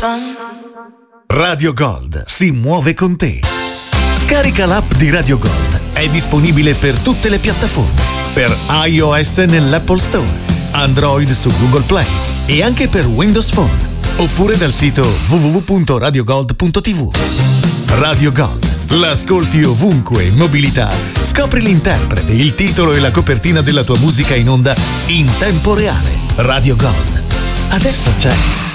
fun. Radio Gold si muove con te. Scarica l'app di Radio Gold. È disponibile per tutte le piattaforme. Per iOS nell'Apple Store, Android su Google Play e anche per Windows Phone. Oppure dal sito www.radiogold.tv. Radio Gold. L'ascolti ovunque in mobilità. Scopri l'interprete, il titolo e la copertina della tua musica in onda in tempo reale. Radio Gold. Adesso c'è